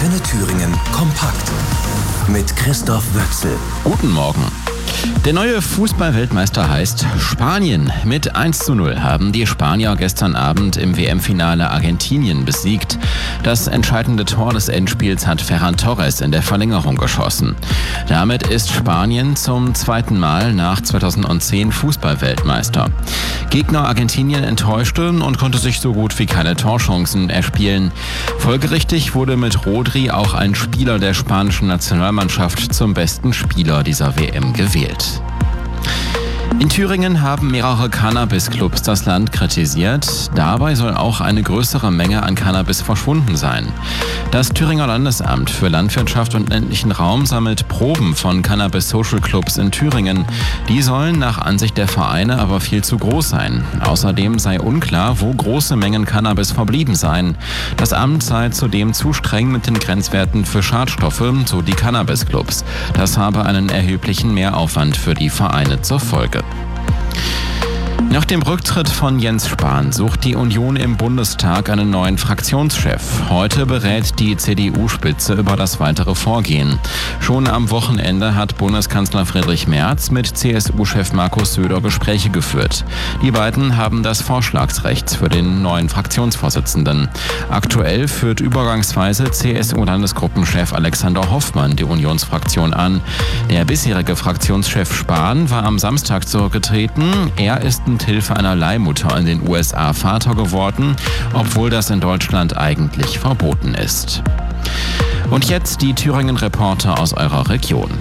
Antenne Thüringen kompakt mit Christoph Wöchsel. Guten Morgen. Der neue Fußball-Weltmeister heißt Spanien. Mit 1:0 haben die Spanier gestern Abend im WM-Finale Argentinien besiegt. Das entscheidende Tor des Endspiels hat Ferran Torres in der Verlängerung geschossen. Damit ist Spanien zum zweiten Mal nach 2010 Fußball-Weltmeister. Gegner Argentinien enttäuschte und konnte sich so gut wie keine Torchancen erspielen. Folgerichtig wurde mit Rodri auch ein Spieler der spanischen Nationalmannschaft zum besten Spieler dieser WM gewählt. In Thüringen haben mehrere Cannabis-Clubs das Land kritisiert. Dabei soll auch eine größere Menge an Cannabis verschwunden sein. Das Thüringer Landesamt für Landwirtschaft und ländlichen Raum sammelt Proben von Cannabis-Social-Clubs in Thüringen. Die sollen nach Ansicht der Vereine aber viel zu groß sein. Außerdem sei unklar, wo große Mengen Cannabis verblieben seien. Das Amt sei zudem zu streng mit den Grenzwerten für Schadstoffe, so die Cannabis-Clubs. Das habe einen erheblichen Mehraufwand für die Vereine zur Folge. Nach dem Rücktritt von Jens Spahn sucht die Union im Bundestag einen neuen Fraktionschef. Heute berät die CDU-Spitze über das weitere Vorgehen. Schon am Wochenende hat Bundeskanzler Friedrich Merz mit CSU-Chef Markus Söder Gespräche geführt. Die beiden haben das Vorschlagsrecht für den neuen Fraktionsvorsitzenden. Aktuell führt übergangsweise CSU-Landesgruppenchef Alexander Hoffmann die Unionsfraktion an. Der bisherige Fraktionschef Spahn war am Samstag zurückgetreten. Er ist mit Hilfe einer Leihmutter in den USA Vater geworden, obwohl das in Deutschland eigentlich verboten ist. Und jetzt die Thüringen-Reporter aus eurer Region.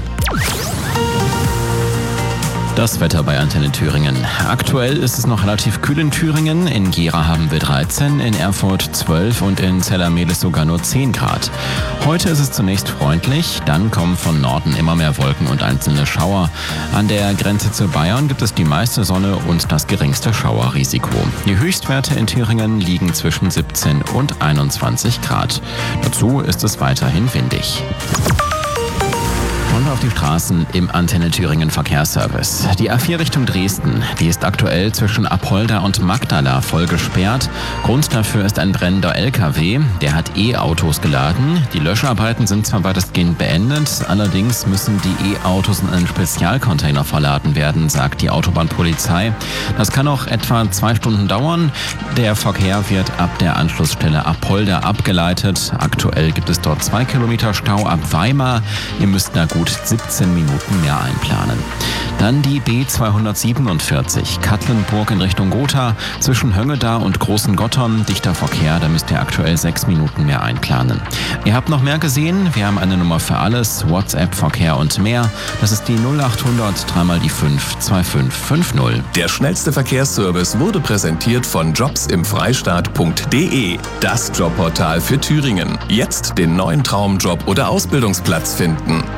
Das Wetter bei Antenne Thüringen. Aktuell ist es noch relativ kühl in Thüringen. In Gera haben wir 13, in Erfurt 12 und in Zellermelis sogar nur 10 Grad. Heute ist es zunächst freundlich, dann kommen von Norden immer mehr Wolken und einzelne Schauer. An der Grenze zu Bayern gibt es die meiste Sonne und das geringste Schauerrisiko. Die Höchstwerte in Thüringen liegen zwischen 17 und 21 Grad. Dazu ist es weiterhin windig. Und auf die Straßen im Antenne Thüringen Verkehrsservice. Die A4 Richtung Dresden, die ist aktuell zwischen Apolda und Magdala voll gesperrt. Grund dafür ist ein brennender LKW, der hat E-Autos geladen. Die Löscharbeiten sind zwar weitestgehend beendet, allerdings müssen die E-Autos in einen Spezialcontainer verladen werden, sagt die Autobahnpolizei. Das kann auch etwa 2 Stunden dauern. Der Verkehr wird ab der Anschlussstelle Apolda abgeleitet. Aktuell gibt es dort 2 Kilometer Stau ab Weimar. Ihr müsst da gut 17 Minuten mehr einplanen. Dann die B247 Katlenburg in Richtung Gotha zwischen Höngeda und Großen Gottorn. Dichter Verkehr, da müsst ihr aktuell 6 Minuten mehr einplanen. Ihr habt noch mehr gesehen? Wir haben eine Nummer für alles, WhatsApp, Verkehr und mehr. Das ist die 0800 3 die 5 2550. Der schnellste Verkehrsservice wurde präsentiert von jobsimfreistaat.de. Das Jobportal für Thüringen. Jetzt den neuen Traumjob oder Ausbildungsplatz finden.